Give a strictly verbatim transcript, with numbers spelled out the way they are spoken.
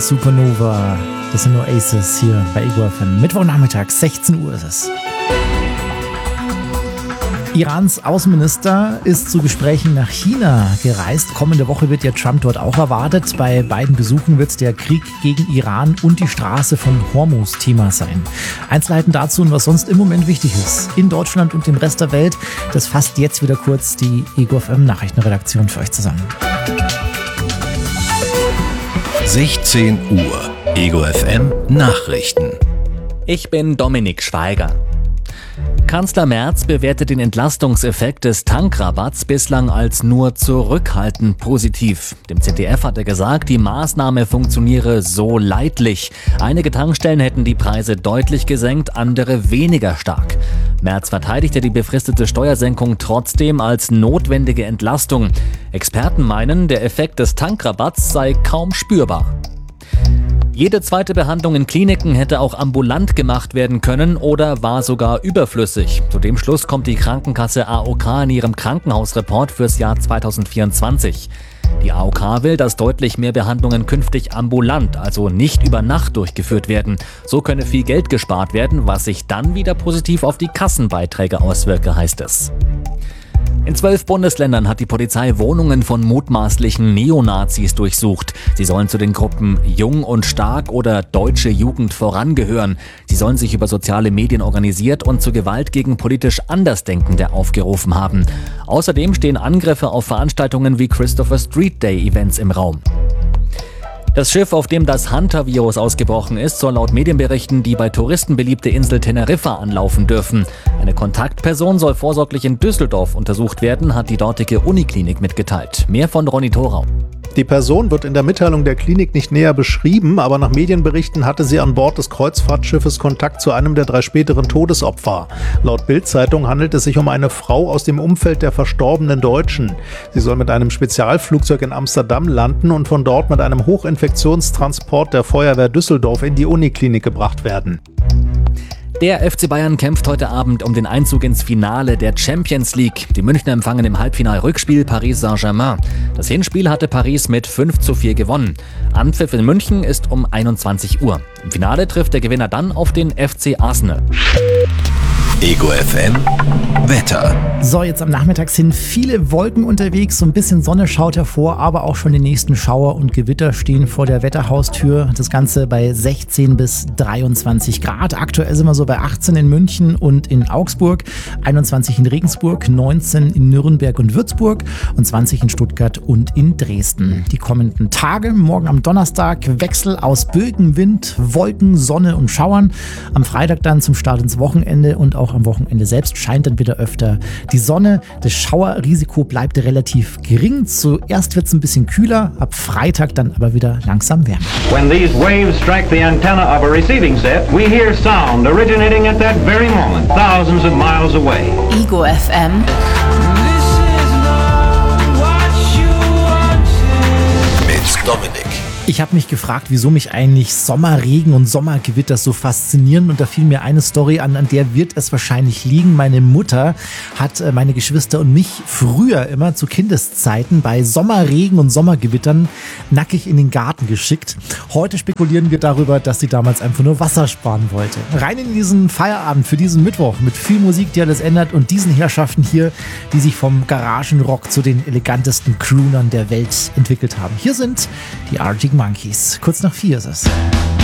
Supernova. Das sind nur Aces hier bei Ego F M. Mittwochnachmittag, sechzehn Uhr ist es. Irans Außenminister ist zu Gesprächen nach China gereist. Kommende Woche wird ja Trump dort auch erwartet. Bei beiden Besuchen wird der Krieg gegen Iran und die Straße von Hormuz Thema sein. Einzelheiten dazu und was sonst im Moment wichtig ist in Deutschland und dem Rest der Welt, das fasst jetzt wieder kurz die Ego F M Nachrichtenredaktion für euch zusammen. sechzehn Uhr Ego F M Nachrichten. Ich bin Dominik Schweiger. Kanzler Merz bewertet den Entlastungseffekt des Tankrabatts bislang als nur zurückhaltend positiv. Dem Z D F hat er gesagt, die Maßnahme funktioniere so leidlich. Einige Tankstellen hätten die Preise deutlich gesenkt, andere weniger stark. Merz verteidigte die befristete Steuersenkung trotzdem als notwendige Entlastung. Experten meinen, der Effekt des Tankrabatts sei kaum spürbar. Jede zweite Behandlung in Kliniken hätte auch ambulant gemacht werden können oder war sogar überflüssig. Zu dem Schluss kommt die Krankenkasse A O K in ihrem Krankenhausreport fürs Jahr zweitausendvierundzwanzig. Die A O K will, dass deutlich mehr Behandlungen künftig ambulant, also nicht über Nacht durchgeführt werden. So könne viel Geld gespart werden, was sich dann wieder positiv auf die Kassenbeiträge auswirke, heißt es. In zwölf Bundesländern hat die Polizei Wohnungen von mutmaßlichen Neonazis durchsucht. Sie sollen zu den Gruppen Jung und Stark oder Deutsche Jugend vorangehören. Sie sollen sich über soziale Medien organisiert und zur Gewalt gegen politisch Andersdenkende aufgerufen haben. Außerdem stehen Angriffe auf Veranstaltungen wie Christopher Street Day Events im Raum. Das Schiff, auf dem das Hunter-Virus ausgebrochen ist, soll laut Medienberichten die bei Touristen beliebte Insel Teneriffa anlaufen dürfen. Eine Kontaktperson soll vorsorglich in Düsseldorf untersucht werden, hat die dortige Uniklinik mitgeteilt. Mehr von Ronny Thorau. Die Person wird in der Mitteilung der Klinik nicht näher beschrieben, aber nach Medienberichten hatte sie an Bord des Kreuzfahrtschiffes Kontakt zu einem der drei späteren Todesopfer. Laut Bild-Zeitung handelt es sich um eine Frau aus dem Umfeld der verstorbenen Deutschen. Sie soll mit einem Spezialflugzeug in Amsterdam landen und von dort mit einem Hochinfektionstransport der Feuerwehr Düsseldorf in die Uniklinik gebracht werden. Der F C Bayern kämpft heute Abend um den Einzug ins Finale der Champions League. Die Münchner empfangen im Halbfinal-Rückspiel Paris Saint-Germain. Das Hinspiel hatte Paris mit fünf zu vier gewonnen. Anpfiff in München ist um einundzwanzig Uhr. Im Finale trifft der Gewinner dann auf den F C Arsenal. Ego F M Wetter. So, jetzt am Nachmittag sind viele Wolken unterwegs, so ein bisschen Sonne schaut hervor, aber auch schon die nächsten Schauer und Gewitter stehen vor der Wetterhaustür. Das Ganze bei sechzehn bis dreiundzwanzig Grad. Aktuell sind wir so bei achtzehn in München und in Augsburg, einundzwanzig in Regensburg, neunzehn in Nürnberg und Würzburg und zwanzig in Stuttgart und in Dresden. Die kommenden Tage, morgen am Donnerstag, Wechsel aus Bögen, Wind, Wolken, Sonne und Schauern. Am Freitag dann zum Start ins Wochenende und auch am Wochenende selbst scheint dann wieder öfter die Sonne. Das Schauerrisiko bleibt relativ gering. Zuerst wird es ein bisschen kühler, ab Freitag dann aber wieder langsam wärmer. When these waves strike the antenna of a receiving set, we hear sound originating at that very moment, thousands of miles away. Ego F M. Mit Dominik. Ich habe mich gefragt, wieso mich eigentlich Sommerregen und Sommergewitter so faszinieren, und da fiel mir eine Story an, an der wird es wahrscheinlich liegen. Meine Mutter hat äh, meine Geschwister und mich früher immer zu Kindeszeiten bei Sommerregen und Sommergewittern nackig in den Garten geschickt. Heute spekulieren wir darüber, dass sie damals einfach nur Wasser sparen wollte. Rein in diesen Feierabend für diesen Mittwoch mit viel Musik, die alles ändert, und diesen Herrschaften hier, die sich vom Garagenrock zu den elegantesten Croonern der Welt entwickelt haben. Hier sind die Arctic Monkeys. Kurz nach vier ist es.